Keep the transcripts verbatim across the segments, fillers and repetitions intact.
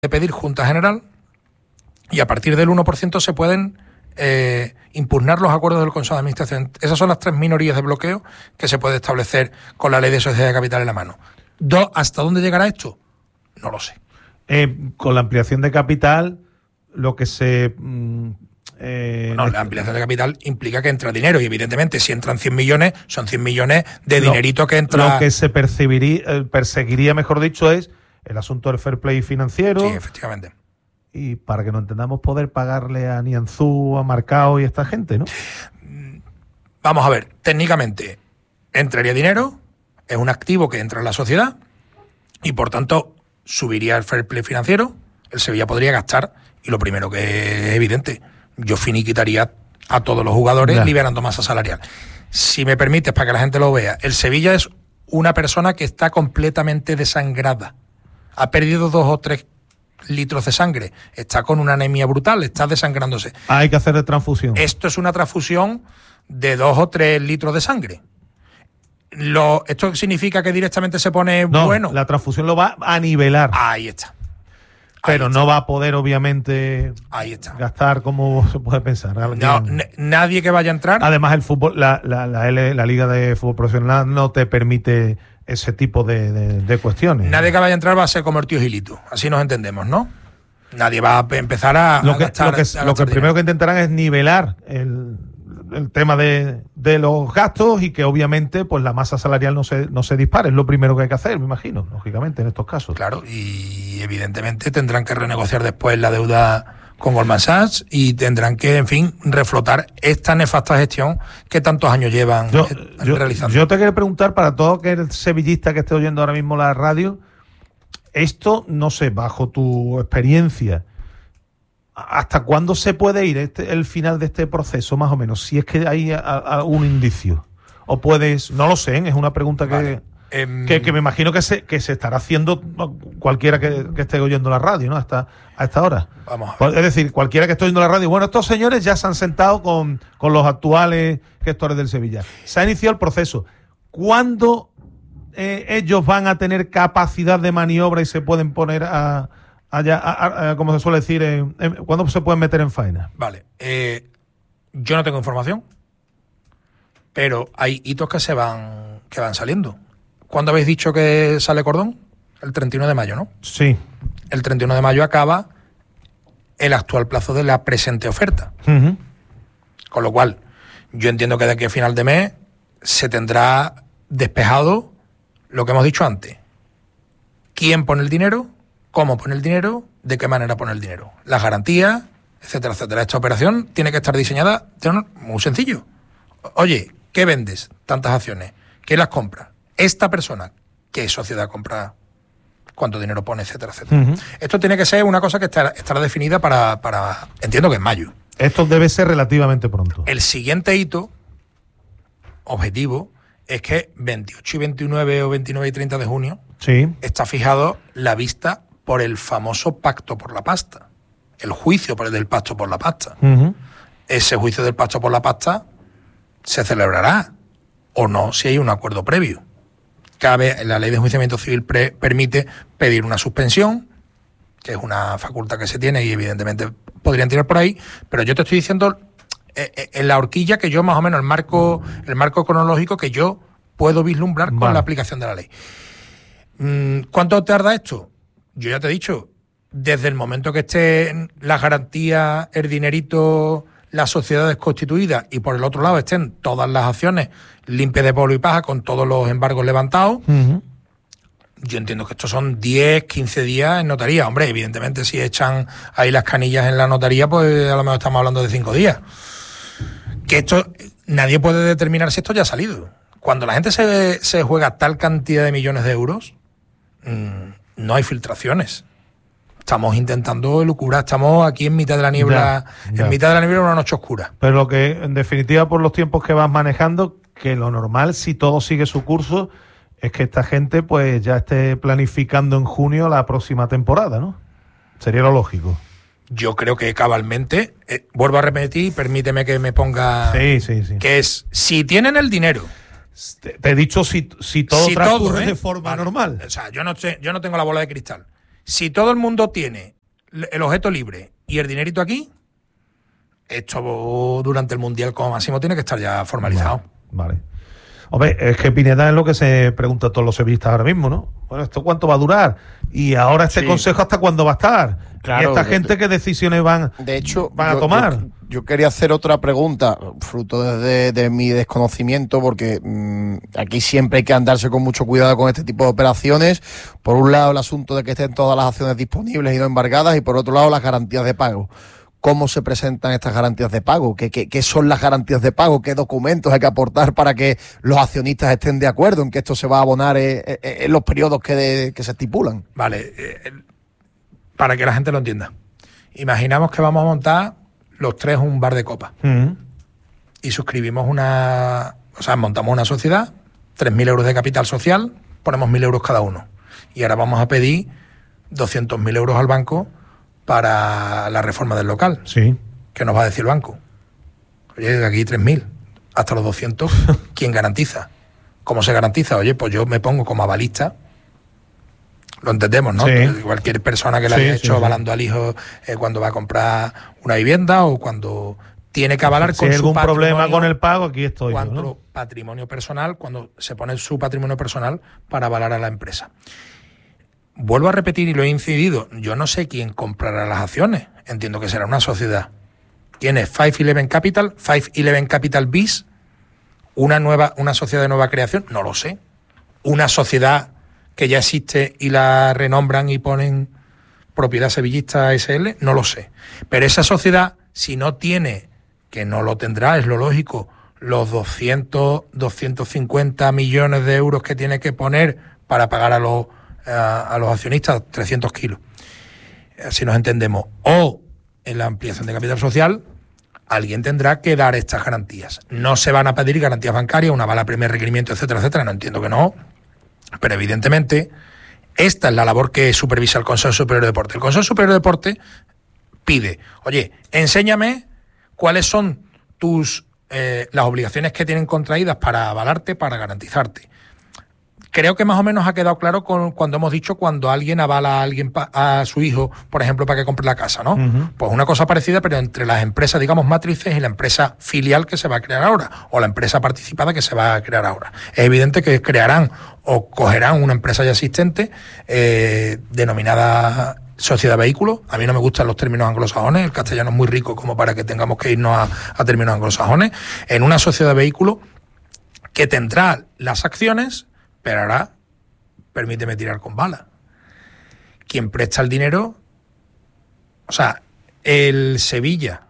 pedir Junta General y a partir del uno por ciento se pueden eh, impugnar los acuerdos del Consejo de Administración. Esas son las tres minorías de bloqueo que se puede establecer con la ley de sociedad de capital en la mano. Dos, ¿hasta dónde llegará esto? No lo sé. Eh, con la ampliación de capital, lo que se... Mm, eh, no, la ampliación de capital implica que entra dinero y evidentemente si entran cien millones, son cien millones de lo, dinerito que entra... Lo que se percibiría, eh, perseguiría, mejor dicho, es el asunto del fair play financiero. Sí, efectivamente. Y para que no entendamos, poder pagarle a Nianzú, a Marcao y a esta gente, ¿no? Vamos a ver, técnicamente entraría dinero, es un activo que entra en la sociedad y por tanto subiría el fair play financiero, el Sevilla podría gastar y lo primero que es evidente, yo finiquitaría a todos los jugadores ya, liberando masa salarial. Si me permites, para que la gente lo vea, el Sevilla es una persona que está completamente desangrada. Ha perdido dos o tres litros de sangre, está con una anemia brutal, está desangrándose. Hay que hacer de transfusión. Esto es una transfusión de dos o tres litros de sangre. Lo, ¿Esto significa que directamente se pone no, bueno? La transfusión lo va a nivelar. Ahí está. Pero Ahí no está. va a poder, obviamente, Ahí está. gastar como se puede pensar. No, n- nadie que vaya a entrar. Además, el fútbol, la, la, la, L, la Liga de Fútbol Profesional no te permite ese tipo de, de, de cuestiones. Nadie que vaya a entrar va a ser como el tío Gilito. Así nos entendemos, ¿no? Nadie va a empezar a, lo a que, gastar. Lo que, a lo que gastar primero que intentarán es nivelar el, el tema de, de los gastos y que obviamente pues la masa salarial no se, no se dispare. Es lo primero que hay que hacer, me imagino, lógicamente, en estos casos. Claro, y evidentemente tendrán que renegociar después la deuda con Goldman Sachs y tendrán que, en fin, reflotar esta nefasta gestión que tantos años llevan yo, eh, yo, realizando. Yo te quiero preguntar, para todo aquel sevillista que esté oyendo ahora mismo la radio, esto, no sé, bajo tu experiencia, ¿hasta cuándo se puede ir este, el final de este proceso, más o menos? Si es que hay algún indicio. O puedes, no lo sé, es una pregunta que... Vale. Um, que, que me imagino que se, que se estará haciendo cualquiera que, que esté oyendo la radio, ¿no? Hasta a esta hora. Vamos a ver. Es decir, cualquiera que esté oyendo la radio. Bueno, estos señores ya se han sentado con, con los actuales gestores del Sevilla. Se ha iniciado el proceso. ¿Cuándo eh, ellos van a tener capacidad de maniobra y se pueden poner a, allá, a, a, a, como se suele decir, en, en, ¿cuándo se pueden meter en faena? Vale. Eh, yo no tengo información, pero hay hitos que se van, que van saliendo. ¿Cuándo habéis dicho que sale Cordón? El treinta y uno de mayo, ¿no? Sí. El treinta y uno de mayo acaba el actual plazo de la presente oferta. Uh-huh. Con lo cual, yo entiendo que de aquí a final de mes se tendrá despejado lo que hemos dicho antes. ¿Quién pone el dinero? ¿Cómo pone el dinero? ¿De qué manera pone el dinero? Las garantías, etcétera, etcétera. Esta operación tiene que estar diseñada de un, muy sencillo. Oye, ¿qué vendes? Tantas acciones. ¿Quién las compra? Esta persona, ¿qué sociedad compra? ¿Cuánto dinero pone? Etcétera, etcétera. Uh-huh. Esto tiene que ser una cosa que estará, estará definida para, para... Entiendo que en mayo. Esto debe ser relativamente pronto. El siguiente hito, objetivo, es que veintiocho y veintinueve o veintinueve y treinta de junio sí. está fijado la vista por el famoso pacto por la pasta. El juicio por el del pacto por la pasta. Uh-huh. Ese juicio del pacto por la pasta se celebrará o no si hay un acuerdo previo. Cabe, la ley de enjuiciamiento civil pre, permite pedir una suspensión, que es una facultad que se tiene y evidentemente podrían tirar por ahí, pero yo te estoy diciendo eh, en la horquilla que yo más o menos, el marco, el marco cronológico que yo puedo vislumbrar con vale. la aplicación de la ley. ¿Cuánto tarda esto? Yo ya te he dicho, desde el momento que estén las garantías, el dinerito, las sociedades constituidas y por el otro lado estén todas las acciones limpias de polvo y paja con todos los embargos levantados, uh-huh. yo entiendo que estos son diez, quince días en notaría. Hombre, evidentemente si echan ahí las canillas en la notaría, pues a lo mejor estamos hablando de cinco días. Que esto, nadie puede determinar si esto ya ha salido. Cuando la gente se, se juega tal cantidad de millones de euros, mmm, no hay filtraciones. Estamos intentando elucubrar, estamos aquí en mitad de la niebla, ya, ya. en mitad de la niebla de una noche oscura. Pero lo que, en definitiva, por los tiempos que vas manejando, que lo normal, si todo sigue su curso, es que esta gente pues ya esté planificando en junio la próxima temporada, ¿no? Sería lo lógico. Yo creo que cabalmente, eh, vuelvo a repetir, permíteme que me ponga... Sí, sí, sí. Que es, si tienen el dinero... Te, te he dicho si, si todo si transcurre todo, ¿eh? de forma vale. normal. O sea, yo no, sé, yo no tengo la bola de cristal. Si todo el mundo tiene el objeto libre y el dinerito aquí, esto durante el Mundial como máximo tiene que estar ya formalizado. Vale. vale. Hombre, es que Pineda es lo que se pregunta a todos los sevillistas ahora mismo, ¿no? Bueno, ¿esto cuánto va a durar? Y ahora este sí. consejo, ¿hasta cuándo va a estar? Claro, y esta gente, ¿qué decisiones van, de hecho, van a yo, tomar? Yo, yo quería hacer otra pregunta, fruto de, de mi desconocimiento, porque mmm, aquí siempre hay que andarse con mucho cuidado con este tipo de operaciones. Por un lado, el asunto de que estén todas las acciones disponibles y no embargadas, y por otro lado, las garantías de pago. ¿Cómo se presentan estas garantías de pago? ¿Qué, qué, ¿Qué son las garantías de pago? ¿Qué documentos hay que aportar para que los accionistas estén de acuerdo en que esto se va a abonar en, en los periodos que, de, que se estipulan? Vale, eh, para que la gente lo entienda. Imaginamos que vamos a montar los tres un bar de copas. Uh-huh. Y suscribimos una... O sea, montamos una sociedad, tres mil euros de capital social, ponemos mil euros cada uno. Y ahora vamos a pedir doscientos mil euros al banco para la reforma del local. Sí. ¿Qué nos va a decir el banco? Oye, aquí tres mil, hasta los doscientos, ¿quién garantiza? ¿Cómo se garantiza? Oye, pues yo me pongo como avalista, lo entendemos, ¿no? Sí. Cualquier persona que le sí, haya sí, hecho sí. avalando al hijo eh, cuando va a comprar una vivienda o cuando tiene que avalar si con hay su algún patrimonio, problema con el pago, aquí estoy cuando yo, ¿no? patrimonio personal, cuando se pone su patrimonio personal para avalar a la empresa. Vuelvo a repetir y lo he incidido, yo no sé quién comprará las acciones, entiendo que será una sociedad. ¿Quién es? Five Eleven Capital, Five Eleven Capital Bis, una nueva, una sociedad de nueva creación, no lo sé. Una sociedad que ya existe y la renombran y ponen Propiedad Sevillista S L, no lo sé. Pero esa sociedad, si no tiene, que no lo tendrá, es lo lógico, los doscientos, doscientos cincuenta millones de euros que tiene que poner para pagar a los A, a los accionistas, trescientos kilos, si nos entendemos, o en la ampliación de capital social, alguien tendrá que dar estas garantías. No se van a pedir garantías bancarias, una bala primer requerimiento, etcétera, etcétera, no entiendo que no, pero evidentemente esta es la labor que supervisa el Consejo Superior de Deporte. El Consejo Superior de Deporte pide, oye, enséñame cuáles son tus eh, las obligaciones que tienen contraídas para avalarte, para garantizarte. Creo que más o menos ha quedado claro con, cuando hemos dicho cuando alguien avala a alguien pa, a su hijo, por ejemplo, para que compre la casa, ¿no? Uh-huh. Pues una cosa parecida, pero entre las empresas, digamos, matrices y la empresa filial que se va a crear ahora, o la empresa participada que se va a crear ahora. Es evidente que crearán o cogerán una empresa ya existente eh, denominada sociedad vehículo. A mí no me gustan los términos anglosajones, el castellano es muy rico como para que tengamos que irnos a, a términos anglosajones. En una sociedad vehículo que tendrá las acciones, pero ahora, permíteme tirar con bala. Quien presta el dinero, o sea, el Sevilla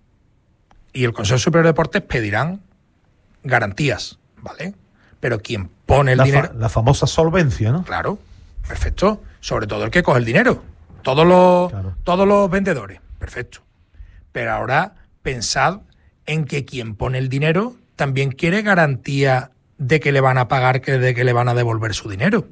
y el Consejo Superior de Deportes pedirán garantías, ¿vale? Pero quien pone el la dinero... Fa- la famosa solvencia, ¿no? Claro, perfecto. Sobre todo el que coge el dinero. Todos los, claro. todos los vendedores, perfecto. Pero ahora pensad en que quien pone el dinero también quiere garantía de que le van a pagar, que de que le van a devolver su dinero.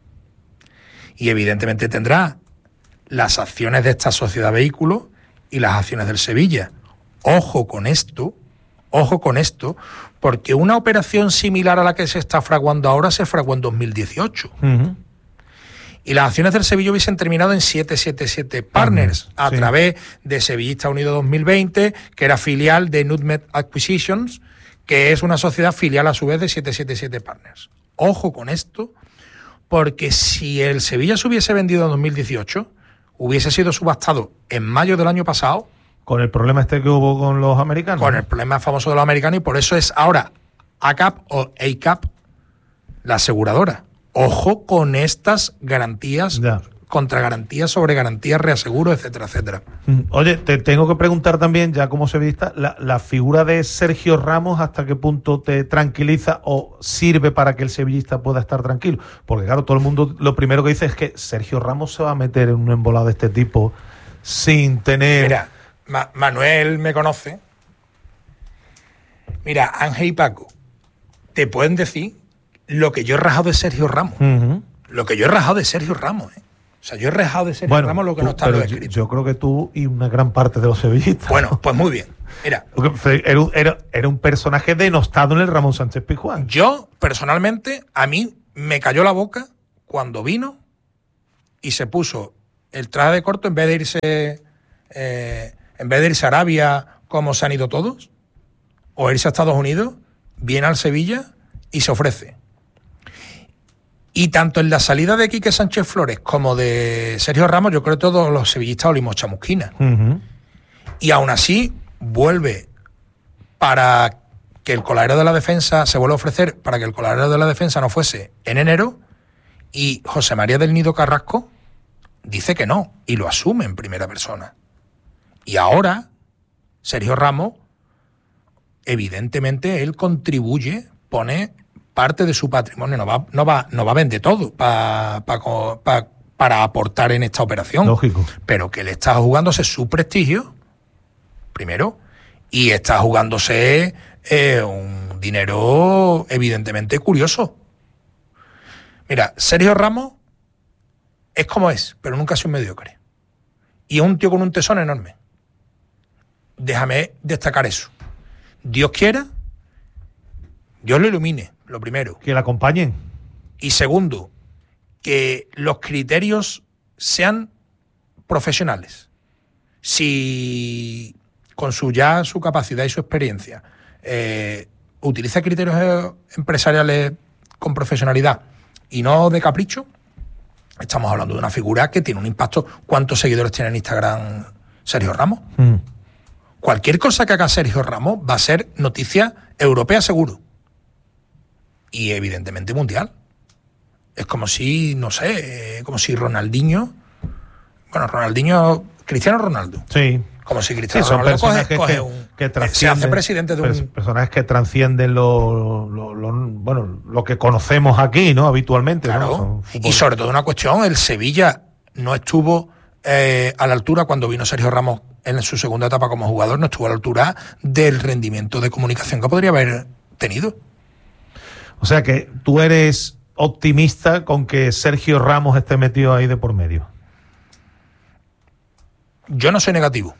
Y evidentemente tendrá las acciones de esta sociedad vehículo y las acciones del Sevilla. Ojo con esto, ojo con esto, porque una operación similar a la que se está fraguando ahora se fraguó en dos mil dieciocho. Uh-huh. Y las acciones del Sevilla hubiesen terminado en setecientos setenta y siete Partners, uh-huh. a sí. través de Sevillista Unido dos mil veinte, que era filial de Nutmeg Acquisitions, que es una sociedad filial a su vez de setecientos setenta y siete Partners. Ojo con esto, porque si el Sevilla se hubiese vendido en dos mil dieciocho, hubiese sido subastado en mayo del año pasado. Con el problema este que hubo con los americanos. Con el problema famoso de los americanos, y por eso es ahora A C A P o A C A P la aseguradora. Ojo con estas garantías, ya. contra garantías, sobre garantías, reaseguro, etcétera, etcétera. Oye, te tengo que preguntar también, ya como sevillista, la, la figura de Sergio Ramos, ¿hasta qué punto te tranquiliza o sirve para que el sevillista pueda estar tranquilo? Porque claro, todo el mundo lo primero que dice es que Sergio Ramos se va a meter en un embolado de este tipo sin tener... Mira, Ma- Manuel me conoce. Mira, Ángel y Paco, te pueden decir lo que yo he rajado de Sergio Ramos. Uh-huh. Lo que yo he rajado de Sergio Ramos, ¿eh? O sea, yo he rajado de Sergio bueno, Ramos lo que tú, no está en lo yo, escrito. Yo creo que tú y una gran parte de los sevillistas. Bueno, pues muy bien. Mira, era, era, era un personaje denostado en el Ramón Sánchez Pizjuán. Yo, personalmente, a mí me cayó la boca cuando vino y se puso el traje de corto, en vez de irse eh, en vez de irse a Arabia, como se han ido todos, o irse a Estados Unidos, viene al Sevilla y se ofrece. Y tanto en la salida de Quique Sánchez Flores como de Sergio Ramos, yo creo que todos los sevillistas olimos chamusquina. Uh-huh. Y aún así vuelve para que el coladero de la defensa, se vuelve a ofrecer para que el coladero de la defensa no fuese en enero, y José María del Nido Carrasco dice que no, y lo asume en primera persona. Y ahora, Sergio Ramos, evidentemente, él contribuye, pone parte de su patrimonio, no va, no va, no va a vender todo pa, pa, pa, para aportar en esta operación. Lógico. Pero que él está jugándose su prestigio, primero, y está jugándose eh, un dinero evidentemente curioso. Mira, Sergio Ramos es como es, pero nunca ha sido un mediocre. Y es un tío con un tesón enorme. Déjame destacar eso. Dios quiera, Dios lo ilumine, lo primero. Que le acompañen. Y segundo, que los criterios sean profesionales. Si con su ya su capacidad y su experiencia eh, utiliza criterios empresariales con profesionalidad y no de capricho, estamos hablando de una figura que tiene un impacto. ¿Cuántos seguidores tiene en Instagram Sergio Ramos? Mm. Cualquier cosa que haga Sergio Ramos va a ser noticia europea seguro. Y evidentemente mundial. Es como si, no sé, como si Ronaldinho... Bueno, Ronaldinho... Cristiano Ronaldo. Sí. Como si Cristiano sí, son Ronaldo coge, que, coge que, un... Que se hace presidente de un... Personajes que transcienden lo, lo, lo, bueno, lo que conocemos aquí, ¿no? Habitualmente. Claro. ¿No? Y sobre todo una cuestión, el Sevilla no estuvo eh, a la altura cuando vino Sergio Ramos en su segunda etapa como jugador, no estuvo a la altura del rendimiento de comunicación que podría haber tenido. O sea que tú eres optimista con que Sergio Ramos esté metido ahí de por medio. Yo no soy negativo.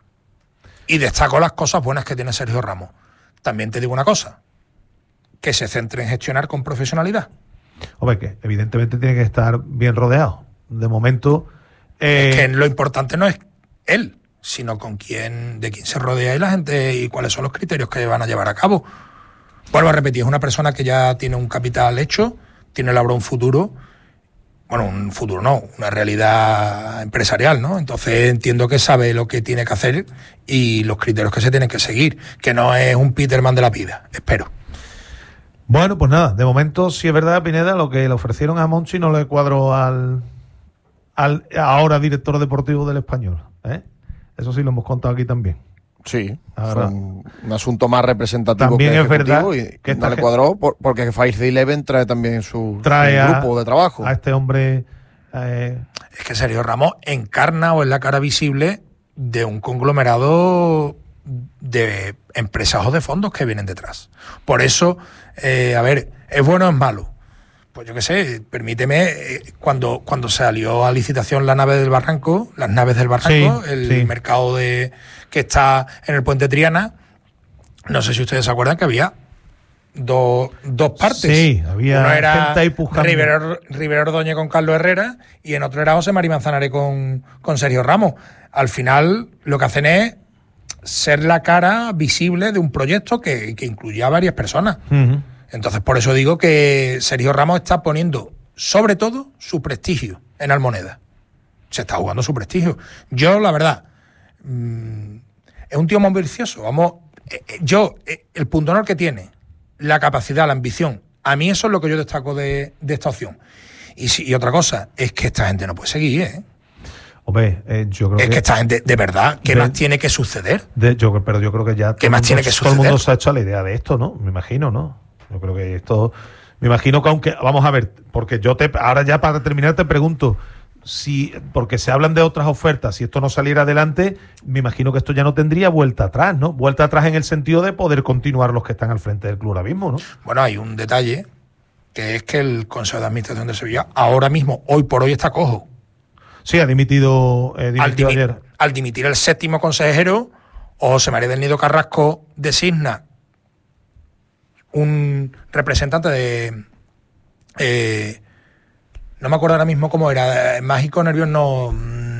Y destaco las cosas buenas que tiene Sergio Ramos. También te digo una cosa, que se centre en gestionar con profesionalidad. Hombre, que evidentemente tiene que estar bien rodeado. De momento... Eh... Es que lo importante no es él, sino con quién, de quién se rodea y la gente y cuáles son los criterios que van a llevar a cabo. Vuelvo a repetir, es una persona que ya tiene un capital hecho, tiene ahora un futuro, bueno, un futuro no, una realidad empresarial, ¿no? Entonces entiendo que sabe lo que tiene que hacer y los criterios que se tienen que seguir, que no es un Peterman de la vida, espero. Bueno, pues nada, de momento, si es verdad, Pineda, lo que le ofrecieron a Monchi no le cuadró al, al ahora director deportivo del Español, ¿eh? Eso sí lo hemos contado aquí también. Sí, ahora, un, un asunto más representativo. También que es verdad y que no le cuadró por, porque Faiz Eleven trae también su, trae su grupo a, de trabajo. A este hombre... Eh... Es que Sergio Ramos encarna o es la cara visible de un conglomerado de empresas o de fondos que vienen detrás. Por eso, eh, a ver, ¿es bueno o es malo? Pues yo qué sé, permíteme, eh, cuando, cuando salió a licitación la nave del Barranco, las naves del Barranco, sí, el sí. mercado de que está en el Puente Triana, no sé si ustedes se acuerdan que había dos, dos partes. Sí, había Uno era gente ahí pujando. Rivero, Rivero Ordóñez con Carlos Herrera y en otro era José Mari Manzanares con, con Sergio Ramos. Al final lo que hacen es ser la cara visible de un proyecto que, que incluía a varias personas. Uh-huh. Entonces, por eso digo que Sergio Ramos está poniendo, sobre todo, su prestigio en Almoneda. Se está jugando su prestigio. Yo, la verdad, mmm, es un tío muy ambicioso. Vamos, eh, yo, eh, el punto honor que tiene, la capacidad, la ambición, a mí eso es lo que yo destaco de, de esta opción. Y, si, y otra cosa, es que esta gente no puede seguir, ¿eh? Hombre, eh, yo creo es que, que esta gente, de verdad, ¿qué de, más tiene que suceder? De, yo, pero yo creo que ya ¿Qué más mundo, tiene que todo suceder? el mundo se ha hecho a la idea de esto, ¿no? Me imagino, ¿no? Yo creo que esto... Me imagino que aunque... Vamos a ver, porque yo te... Ahora ya para terminar te pregunto, si porque se hablan de otras ofertas, si esto no saliera adelante, me imagino que esto ya no tendría vuelta atrás, ¿no? Vuelta atrás en el sentido de poder continuar los que están al frente del club ahora mismo, ¿no? Bueno, hay un detalle, que es que el Consejo de Administración de Sevilla ahora mismo, hoy por hoy, está cojo. Sí, ha dimitido, eh, dimitido al, dimi- ayer. Al dimitir el séptimo consejero, José María del Nido Carrasco designa un representante de... Eh, no me acuerdo ahora mismo cómo era, Mágico Nervios no...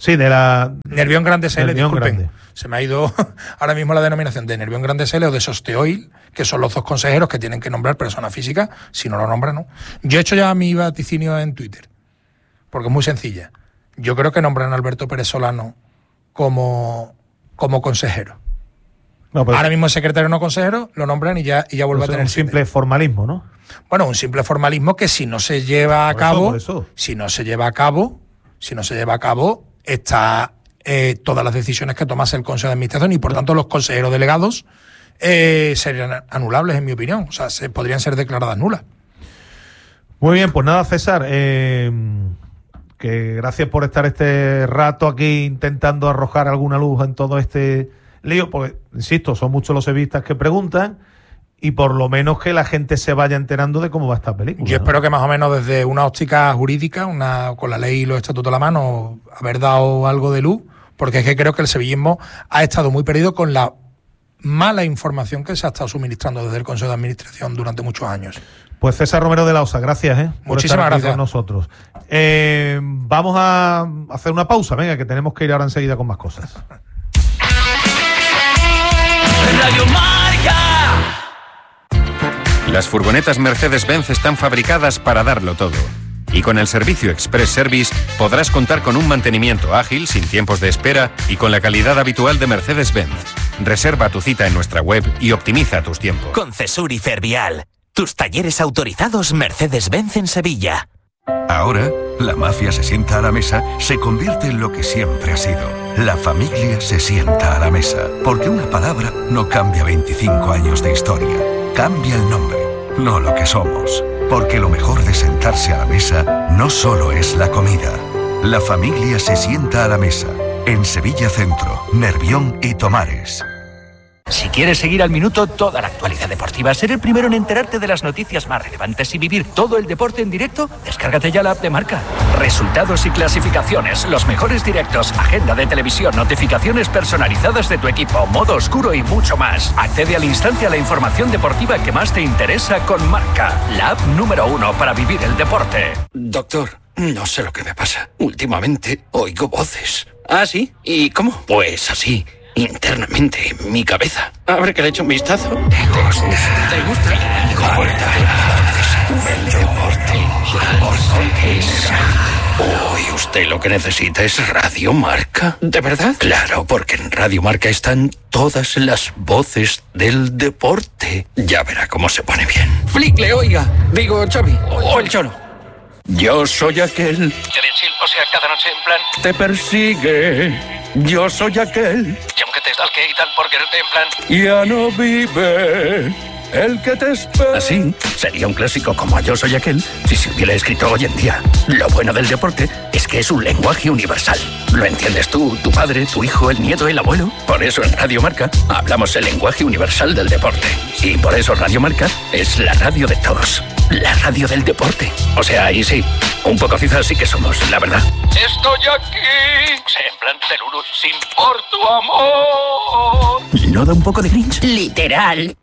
Sí, de la... Nervión Grande S L, Nervión disculpen. Grande. Se me ha ido ahora mismo la denominación de Nervión Grande S L o de Sosteoil, que son los dos consejeros que tienen que nombrar persona física. Si no lo nombran, no. Yo he hecho ya mi vaticinio en Twitter, porque es muy sencilla. Yo creo que nombran a Alberto Pérez Solano como, como consejero. No, pues, ahora mismo es secretario no consejero, lo nombran y ya, y ya vuelve pues a tener un simple siete. formalismo, ¿no? Bueno, un simple formalismo que si no se lleva a Por cabo, eso, por eso. si no se lleva a cabo, si no se lleva a cabo, está eh, todas las decisiones que tomase el Consejo de Administración y por tanto los consejeros delegados eh, serían anulables, en mi opinión. O sea, se podrían ser declaradas nulas. Muy bien, pues nada, César, eh, que gracias por estar este rato aquí intentando arrojar alguna luz en todo este lío, porque, insisto, son muchos los sevillistas que preguntan y por lo menos que la gente se vaya enterando de cómo va esta película. Yo ¿no? espero que más o menos desde una óptica jurídica, una con la ley y los estatutos a la mano, haber dado algo de luz, porque es que creo que el sevillismo ha estado muy perdido con la mala información que se ha estado suministrando desde el Consejo de Administración durante muchos años. Pues César Romero de la Osa, gracias ¿eh? por Muchísimas estar aquí gracias con nosotros. Eh, vamos a hacer una pausa, venga, que tenemos que ir ahora enseguida con más cosas. Radio Marca. Las furgonetas Mercedes-Benz están fabricadas para darlo todo. Y con el servicio Express Service podrás contar con un mantenimiento ágil, sin tiempos de espera y con la calidad habitual de Mercedes-Benz. Reserva tu cita en nuestra web y optimiza tus tiempos. Con Cesur y Fervial, tus talleres autorizados Mercedes-Benz en Sevilla. Ahora, la mafia se sienta a la mesa, se convierte en lo que siempre ha sido. La familia se sienta a la mesa, porque una palabra no cambia veinticinco años de historia. Cambia el nombre, no lo que somos. Porque lo mejor de sentarse a la mesa no solo es la comida. La familia se sienta a la mesa. En Sevilla Centro, Nervión y Tomares. Si quieres seguir al minuto toda la actualidad deportiva, ser el primero en enterarte de las noticias más relevantes y vivir todo el deporte en directo, descárgate ya la app de Marca. Resultados y clasificaciones, los mejores directos, agenda de televisión, notificaciones personalizadas de tu equipo, modo oscuro y mucho más. Accede al instante a la información deportiva que más te interesa con Marca, la app número uno para vivir el deporte. Doctor, no sé lo que me pasa. Últimamente oigo voces. ¿Ah, sí? ¿Y cómo? Pues así. Internamente, en mi cabeza. A ver que le echo un vistazo. ¿Te gusta? ¿Te gusta? El deporte. Uy, usted lo que necesita es Radio Marca. ¿De verdad? Claro, porque en Radio Marca están todas las voces del deporte. Ya verá cómo se pone bien. Flickle, oiga. Digo, Xavi. O el Cholo. Yo soy aquel. O sea, cada noche en plan. Te persigue. Yo soy aquel. Y aunque te stalke y tal por quererte en plan. Ya no vive. El que te espera. Así sería un clásico como Yo soy aquel si se hubiera escrito hoy en día. Lo bueno del deporte es que es un lenguaje universal. Lo entiendes tú, tu padre, tu hijo, el nieto, el abuelo. Por eso en Radio Marca hablamos el lenguaje universal del deporte. Y por eso Radio Marca es la radio de todos. La radio del deporte. O sea, ahí sí, un poco cizas sí que somos, la verdad. Estoy aquí. O sea, en plan Teluru, sin por tu amor. ¿No da un poco de cringe? Literal.